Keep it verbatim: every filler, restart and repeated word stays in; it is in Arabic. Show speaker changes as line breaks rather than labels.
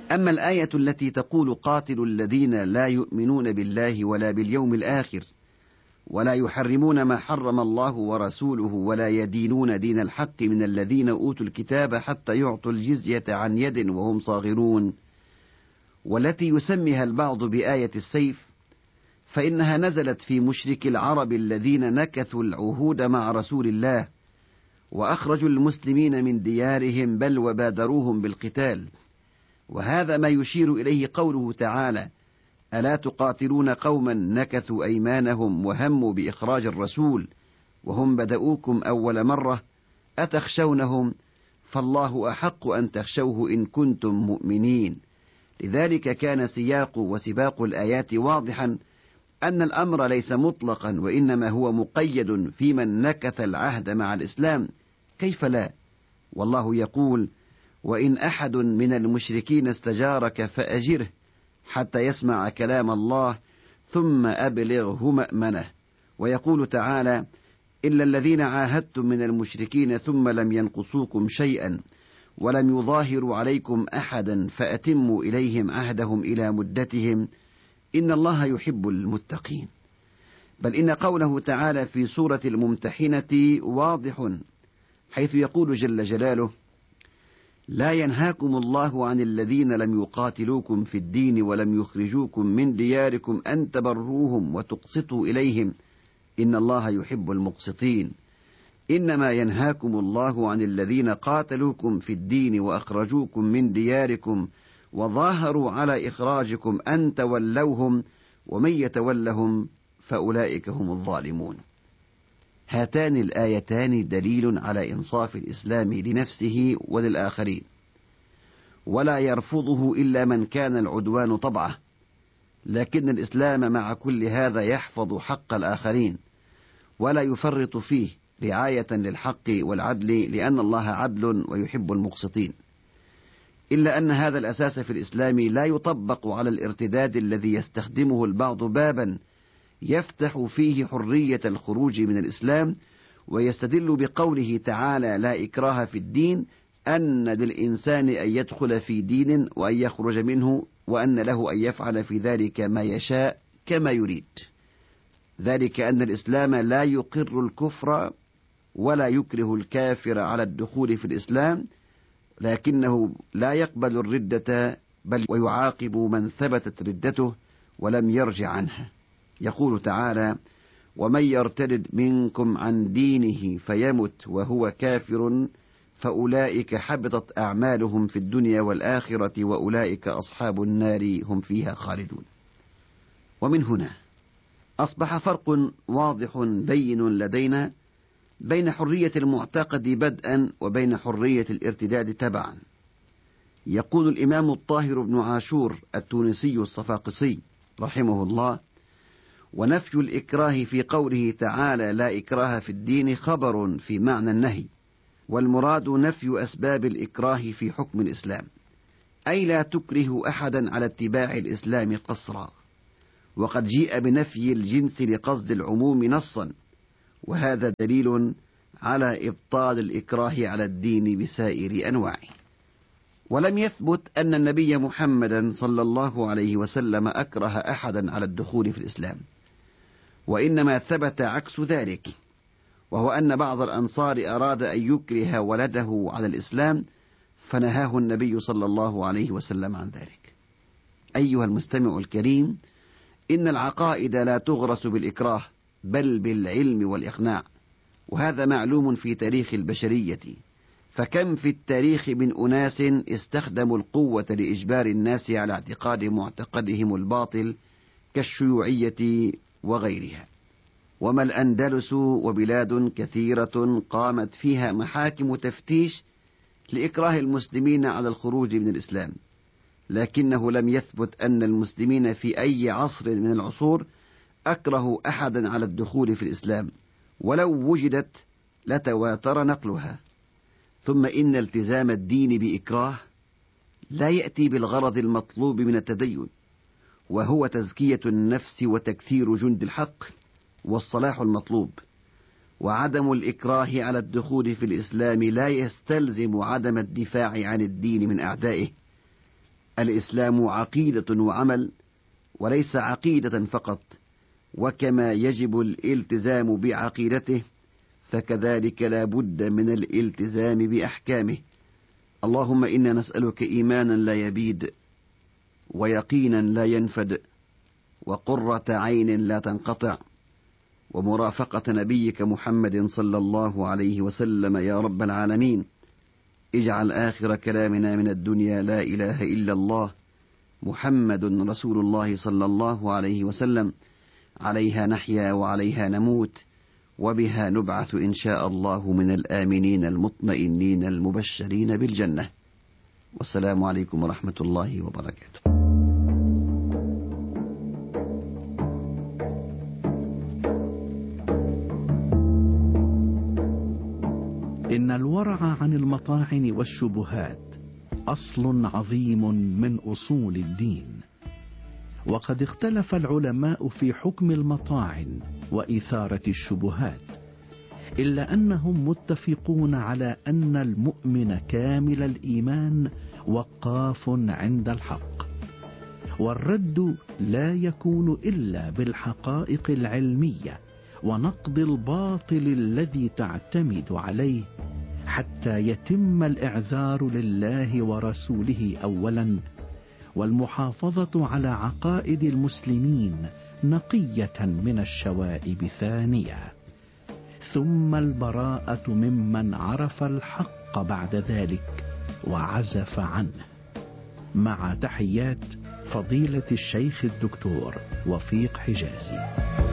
أما الآية التي تقول قاتلوا الذين لا يؤمنون بالله ولا باليوم الآخر ولا يحرمون ما حرم الله ورسوله ولا يدينون دين الحق من الذين أوتوا الكتاب حتى يعطوا الجزية عن يد وهم صاغرون، والتي يسميها البعض بآية السيف، فإنها نزلت في مشرك العرب الذين نكثوا العهود مع رسول الله وأخرجوا المسلمين من ديارهم بل وبادروهم بالقتال. وهذا ما يشير إليه قوله تعالى: ألا تقاتلون قوما نكثوا أيمانهم وهموا بإخراج الرسول وهم بدؤوكم أول مرة أتخشونهم فالله أحق أن تخشوه إن كنتم مؤمنين. لذلك كان سياق وسباق الآيات واضحا أن الأمر ليس مطلقا، وإنما هو مقيد في من نكث العهد مع الإسلام. كيف لا؟ والله يقول: وإن أحد من المشركين استجارك فأجره حتى يسمع كلام الله ثم أبلغه مأمنه. ويقول تعالى: إلا الذين عاهدتم من المشركين ثم لم ينقصوكم شيئا ولم يظاهروا عليكم أحدا فأتموا إليهم عهدهم إلى مدتهم إن الله يحب المتقين. بل إن قوله تعالى في سورة الممتحنة واضح، حيث يقول جل جلاله: لا ينهاكم الله عن الذين لم يقاتلوكم في الدين ولم يخرجوكم من دياركم أن تبروهم وتقسطوا إليهم إن الله يحب المقسطين. إنما ينهاكم الله عن الذين قاتلوكم في الدين وأخرجوكم من دياركم وظاهروا على إخراجكم أن تولوهم ومن يتولهم فأولئك هم الظالمون. هاتان الآيتان دليل على إنصاف الإسلام لنفسه وللآخرين، ولا يرفضه إلا من كان العدوان طبعه، لكن الإسلام مع كل هذا يحفظ حق الآخرين ولا يفرط فيه رعاية للحق والعدل، لأن الله عدل ويحب المقسطين. إلا أن هذا الأساس في الإسلام لا يطبق على الارتداد الذي يستخدمه البعض بابا يفتح فيه حرية الخروج من الإسلام، ويستدل بقوله تعالى: لا إكراه في الدين، أن للإنسان أن يدخل في دين وأن يخرج منه، وأن له أن يفعل في ذلك ما يشاء كما يريد. ذلك أن الإسلام لا يقر الكفر ولا يكره الكافر على الدخول في الإسلام، لكنه لا يقبل الردة بل ويعاقب من ثبتت ردته ولم يرجع عنها. يقول تعالى: ومن يرتد منكم عن دينه فيمت وهو كافر فأولئك حبطت أعمالهم في الدنيا والآخرة وأولئك أصحاب النار هم فيها خالدون. ومن هنا أصبح فرق واضح بين لدينا بين حرية المعتقد بدءا وبين حرية الارتداد تبعا. يقول الإمام الطاهر بن عاشور التونسي الصفاقسي رحمه الله: ونفي الإكراه في قوله تعالى: لا إكراه في الدين خبر في معنى النهي، والمراد نفي أسباب الإكراه في حكم الإسلام، أي لا تكره أحدا على اتباع الإسلام قصرا. وقد جيء بنفي الجنس لقصد العموم نصا، وهذا دليل على إبطال الإكراه على الدين بسائر أنواعه. ولم يثبت أن النبي محمدا صلى الله عليه وسلم أكره أحدا على الدخول في الإسلام، وإنما ثبت عكس ذلك، وهو أن بعض الأنصار أراد أن يكره ولده على الإسلام فنهاه النبي صلى الله عليه وسلم عن ذلك. أيها المستمع الكريم، إن العقائد لا تغرس بالإكراه بل بالعلم والإقناع، وهذا معلوم في تاريخ البشرية، فكم في التاريخ من أناس استخدموا القوة لإجبار الناس على اعتقاد معتقدهم الباطل كالشيوعية وغيرها. وما الأندلس وبلاد كثيرة قامت فيها محاكم تفتيش لإكراه المسلمين على الخروج من الإسلام، لكنه لم يثبت أن المسلمين في أي عصر من العصور أكرهوا أحدا على الدخول في الإسلام، ولو وجدت لتواتر نقلها. ثم إن التزام الدين بإكراه لا يأتي بالغرض المطلوب من التدين، وهو تزكية النفس وتكثير جند الحق والصلاح المطلوب. وعدم الإكراه على الدخول في الإسلام لا يستلزم عدم الدفاع عن الدين من أعدائه، الإسلام عقيدة وعمل وليس عقيدة فقط، وكما يجب الالتزام بعقيدته فكذلك لا بد من الالتزام بأحكامه. اللهم إنا نسألك إيمانا لا يبيد، ويقينا لا ينفد، وقرة عين لا تنقطع، ومرافقة نبيك محمد صلى الله عليه وسلم يا رب العالمين. اجعل آخر كلامنا من الدنيا لا إله إلا الله محمد رسول الله صلى الله عليه وسلم، عليها نحيا وعليها نموت، وبها نبعث إن شاء الله من الآمنين المطمئنين المبشرين بالجنة. والسلام عليكم ورحمة الله وبركاته.
إن الورع عن المطاعن والشبهات أصل عظيم من أصول الدين، وقد اختلف العلماء في حكم المطاعن وإثارة الشبهات، إلا أنهم متفقون على أن المؤمن كامل الإيمان وقاف عند الحق، والرد لا يكون إلا بالحقائق العلمية ونقد الباطل الذي تعتمد عليه، حتى يتم الإعذار لله ورسوله أولا، والمحافظة على عقائد المسلمين نقية من الشوائب ثانية، ثم البراءة ممن عرف الحق بعد ذلك وعزف عنه. مع تحيات فضيلة الشيخ الدكتور وفيق حجازي.